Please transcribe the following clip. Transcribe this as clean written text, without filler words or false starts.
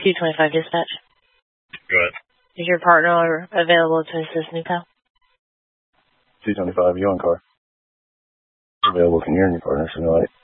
225 dispatch. Go ahead. Is your partner available to assist me, pal? 225, you on car? Available, can you hear your partner? Something like